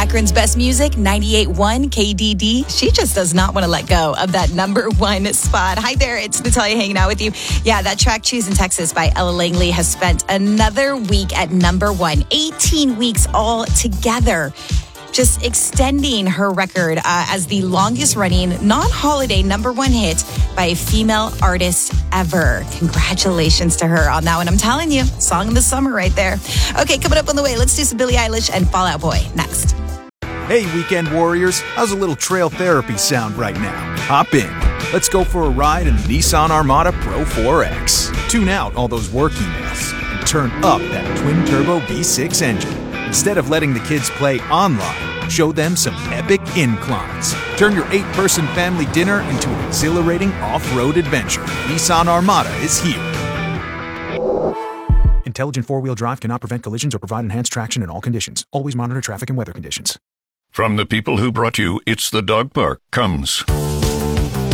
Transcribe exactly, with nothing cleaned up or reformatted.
Akron's best music, ninety-eight point one K D D. She just does not want to let go of that number one spot. Hi there, it's Natalia hanging out with you. Yeah, that track Choose in Texas by Ella Langley has spent another week at number one. eighteen weeks all together. Just extending her record uh, as the longest running non-holiday number one hit by a female artist ever. Congratulations to her on that one. I'm telling you, song of the summer right there. Okay, coming up on the way, let's do some Billie Eilish and Fall Out Boy next. Hey, weekend warriors, how's a little trail therapy sound right now? Hop in. Let's go for a ride in the Nissan Armada Pro four X. Tune out all those work emails and turn up that twin-turbo V six engine. Instead of letting the kids play online, show them some epic inclines. Turn your eight-person family dinner into an exhilarating off-road adventure. Nissan Armada is here. Intelligent four-wheel drive cannot prevent collisions or provide enhanced traction in all conditions. Always monitor traffic and weather conditions. From the people who brought you It's the Dog Park comes